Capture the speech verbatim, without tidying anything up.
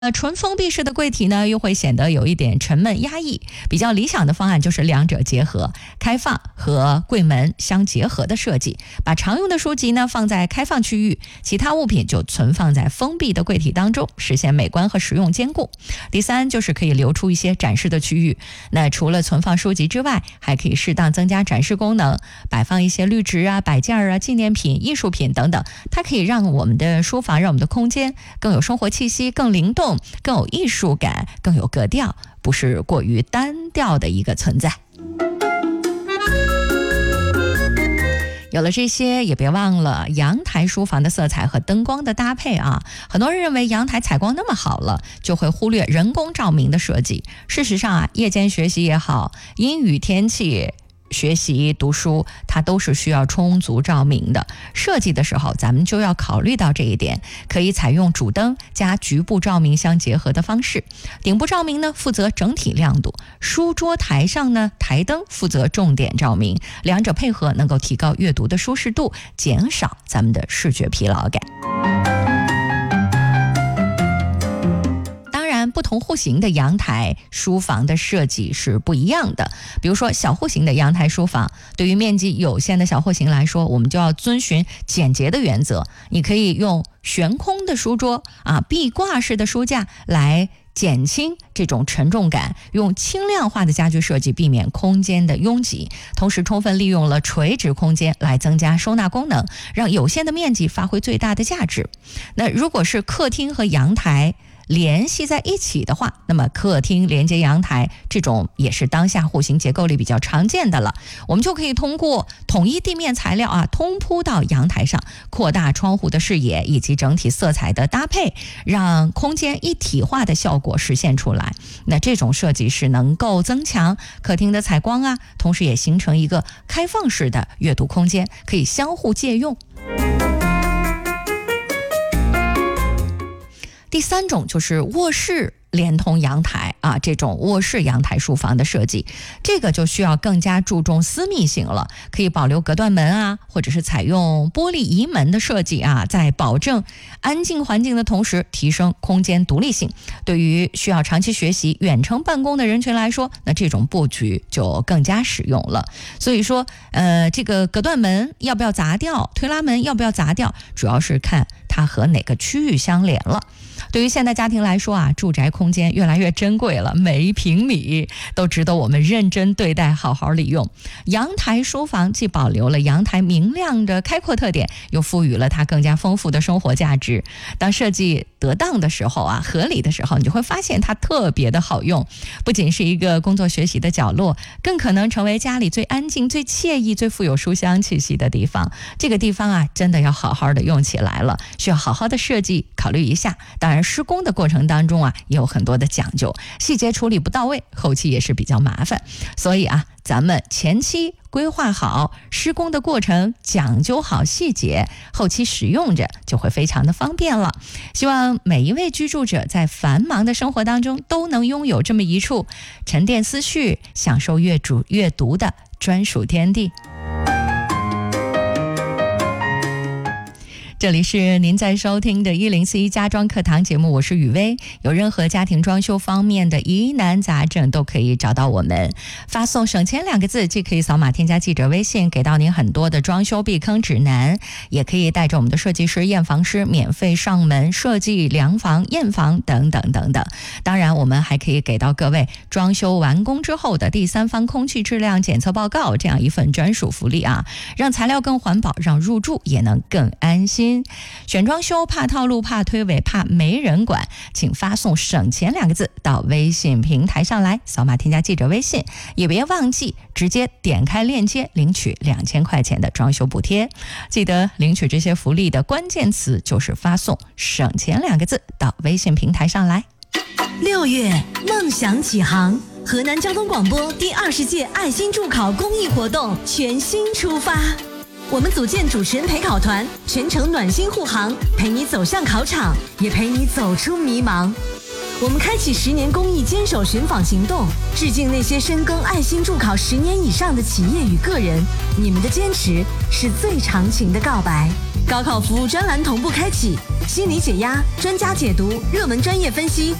呃，纯封闭式的柜体呢，又会显得有一点沉闷压抑。比较理想的方案就是两者结合，开放和柜门相结合的设计，把常用的书籍呢放在开放区域，其他物品就存放在封闭的柜体当中，实现美观和实用兼顾。第三，就是可以留出一些展示的区域。那除了存放书籍之外，还可以适当增加展示功能，摆放一些绿植啊、摆件啊、纪念品、艺术品等等，它可以让我们的书房、让我们的空间更有生活气息，更灵动，更有艺术感，更有格调，不是过于单调的一个存在。有了这些，也别忘了阳台书房的色彩和灯光的搭配啊。很多人认为阳台采光那么好了，就会忽略人工照明的设计。事实上啊，夜间学习也好，阴雨天气学习读书，它都是需要充足照明的。设计的时候咱们就要考虑到这一点，可以采用主灯加局部照明相结合的方式。顶部照明呢负责整体亮度，书桌台上呢台灯负责重点照明，两者配合能够提高阅读的舒适度，减少咱们的视觉疲劳感。不同户型的阳台书房的设计是不一样的。比如说小户型的阳台书房，对于面积有限的小户型来说，我们就要遵循简洁的原则。你可以用悬空的书桌啊、壁挂式的书架来减轻这种沉重感，用轻量化的家具设计避免空间的拥挤，同时充分利用了垂直空间来增加收纳功能，让有限的面积发挥最大的价值。那如果是客厅和阳台联系在一起的话，那么客厅连接阳台，这种也是当下户型结构里比较常见的了。我们就可以通过统一地面材料啊，通铺到阳台上，扩大窗户的视野以及整体色彩的搭配，让空间一体化的效果实现出来。那这种设计是能够增强客厅的采光啊，同时也形成一个开放式的阅读空间，可以相互借用。第三种就是卧室连通阳台啊，这种卧室阳台书房的设计，这个就需要更加注重私密性了，可以保留隔断门啊，或者是采用玻璃移门的设计啊，在保证安静环境的同时提升空间独立性。对于需要长期学习、远程办公的人群来说，那这种布局就更加实用了。所以说呃，这个隔断门要不要砸掉，推拉门要不要砸掉，主要是看它和哪个区域相连了。对于现代家庭来说啊，住宅空间越来越珍贵了，每一平米都值得我们认真对待，好好利用。阳台书房既保留了阳台明亮的开阔特点，又赋予了它更加丰富的生活价值。当设计得当的时候啊，合理的时候，你就会发现它特别的好用。不仅是一个工作学习的角落，更可能成为家里最安静、最惬意、最富有书香气息的地方。这个地方啊，真的要好好的用起来了，需要好好的设计考虑一下。当然施工的过程当中啊，也有很多的讲究，细节处理不到位，后期也是比较麻烦。所以啊，咱们前期规划好施工的过程，讲究好细节，后期使用着就会非常的方便了。希望每一位居住者在繁忙的生活当中都能拥有这么一处沉淀思绪、享受阅读阅读的专属天地。这里是您在收听的一零四一家装课堂节目，我是雨薇。有任何家庭装修方面的疑难杂症都可以找到我们，发送省钱两个字，既可以扫码添加记者微信，给到您很多的装修避坑指南，也可以带着我们的设计师、验房师免费上门设计量房、验房等等等等。当然我们还可以给到各位装修完工之后的第三方空气质量检测报告，这样一份专属福利啊，让材料更环保，让入住也能更安心。选装修怕套路、怕推诿、怕没人管，请发送省钱两个字到微信平台上来，扫码添加记者微信，也别忘记直接点开链接领取两千块钱的装修补贴。记得领取这些福利的关键词就是发送省钱两个字到微信平台上来。 六月梦想启航，河南交通广播第二十届爱心助考公益活动全新出发。我们组建主持人陪考团，全程暖心护航，陪你走向考场，也陪你走出迷茫。我们开启十年公益坚守寻访行动，致敬那些深耕爱心助考十年以上的企业与个人，你们的坚持是最长情的告白。 高考服务专栏同步开启，心理解压、专家解读、热门专业分析，